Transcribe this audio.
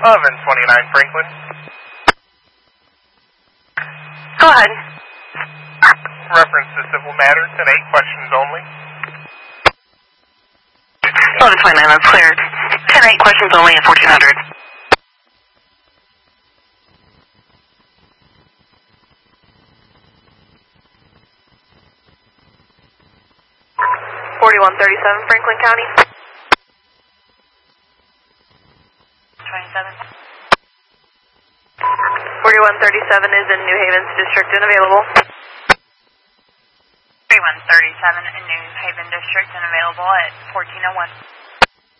1129 Franklin. Go ahead. Reference to civil matters, 10-8, questions only. 1129, that's cleared. 10-8, questions only at 1400. 4137 Franklin County. 27. 4137 is in New Haven's district and available. 3137 in New Haven district and available at 1401.